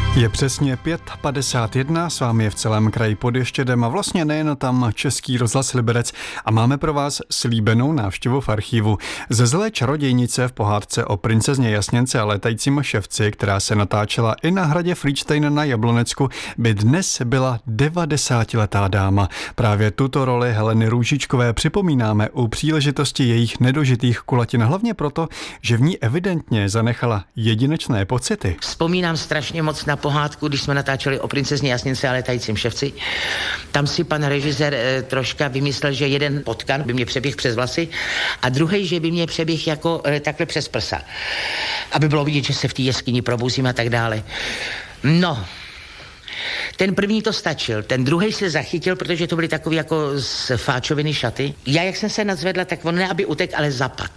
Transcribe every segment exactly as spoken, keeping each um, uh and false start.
Je přesně pět padesát jedna, s vámi je v celém kraji pod Ještědem a vlastně nejen tam Český rozhlas Liberec a máme pro vás slíbenou návštěvu v archivu. Ze Zlé čarodějnice v pohádce o princezně Jasněnce a létajícím ševci, která se natáčela i na hradě Frýdštejn na Jablonecku, by dnes byla devadesátiletá dáma. Právě tuto roli Heleny Růžičkové připomínáme u příležitosti jejich nedožitých kulatin, hlavně proto, že v ní evidentně zanechala jedinečné pocity. Vzpomínám strašně moc na pohádku, když jsme natáčeli o princezně Jasněnce a létajícím ševci. Tam si pan režisér e, troška vymyslel, že jeden potkan by mě přeběh přes vlasy a druhý, že by mě přeběh jako e, takhle přes prsa. Aby bylo vidět, že se v té jeskyni probouzím a tak dále. No, ten první to stačil, ten druhý se zachytil, protože to byly takový jako z fáčoviny šaty. Já, jak jsem se nadzvedla, tak on ne, aby utek, ale zapad.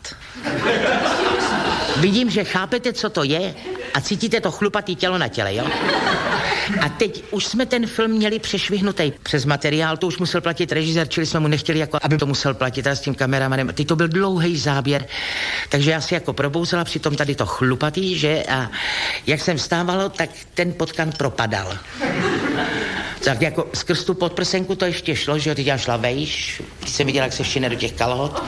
Vidím, že chápete, co to je a cítíte to chlupatý tělo na těle, jo? A teď už jsme ten film měli přešvihnutý přes materiál, to už musel platit režisér, čili jsme mu nechtěli, jako, aby to musel platit a s tím kameramanem. Teď to byl dlouhý záběr, takže já si jako probouzela, přitom tady to chlupatý, že? A jak jsem vstávala, tak ten potkan propadal. Tak jako skrz tu podprsenku to ještě šlo, že jo, teď já šla vejš, když jsem viděla, jak se všine do těch kalhot.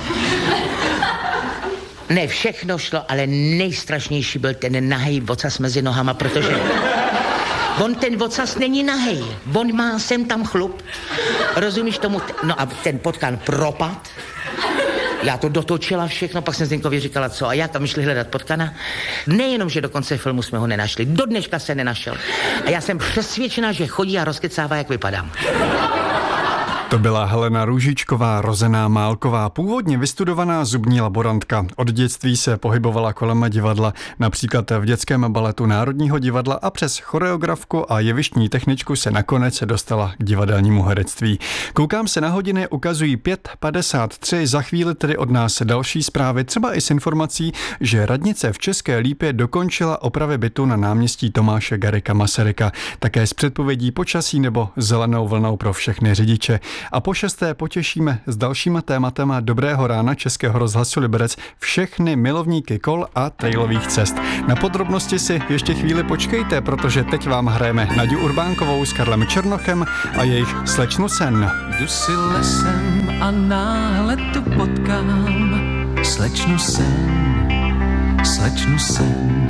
Ne, všechno šlo, ale nejstrašnější byl ten nahej vocas mezi nohama, protože on ten vocas není nahej, on má sem tam chlup, rozumíš tomu? No a ten potkan propad, já to dotočila všechno, pak jsem Zdenkovi říkala, co a jak, a my šli hledat potkana. Nejenom, že do konce filmu jsme ho nenašli, do dneška se nenašel. A já jsem přesvědčená, že chodí a rozkecává, jak vypadám. To byla Helena Růžičková, rozená Málková, původně vystudovaná zubní laborantka. Od dětství se pohybovala kolem divadla, například v dětském baletu Národního divadla a přes choreografku a jevištní techničku se nakonec dostala k divadelnímu herectví. Koukám se na hodiny, ukazují pět padesát tři, za chvíli tedy od nás další zprávy, třeba i s informací, že radnice v České Lípě dokončila opravy bytu na náměstí Tomáše Garrigua Masaryka, také s předpovědí počasí nebo zelenou vlnou pro všechny řidiče. A po šesté potěšíme s dalšíma tématem Dobrého rána Českého rozhlasu Liberec všechny milovníky kol a trailových cest. Na podrobnosti si ještě chvíli počkejte, protože teď vám hrajeme Naďu Urbánkovou s Karlem Černochem a jejich Slečnu sen. Jdu si lesem a náhle tu potkám slečnu sen, slečnu sen.